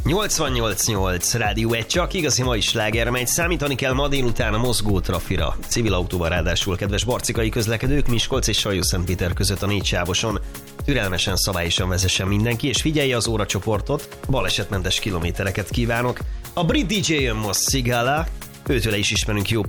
88.8 Rádió 1, csak igazi mai sláger megy. Számítani kell ma délután a mozgó trafira. Civil autóval ráadásul, kedves barcikai közlekedők, Miskolc és Sajó-Szentpéter között a 4 sávoson. Türelmesen, szabályosan vezessen mindenki, és figyelje az óracsoportot, balesetmentes kilométereket kívánok. A brit DJ jön most, Sigala, őtőle is ismerünk jó